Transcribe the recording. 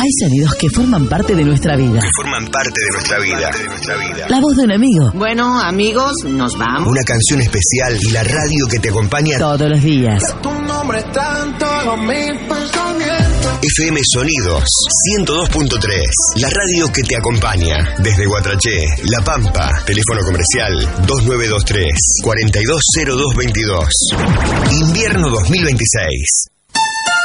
Hay sonidos que forman parte de nuestra vida. La voz de un amigo. Bueno, amigos, nos vamos. Una canción especial y la radio que te acompaña todos los días. Tu nombre está en todos mis pensamientos. FM Sonidos 102.3. La radio que te acompaña desde Guatraché, La Pampa. Teléfono comercial 2923 420222. Invierno 2026.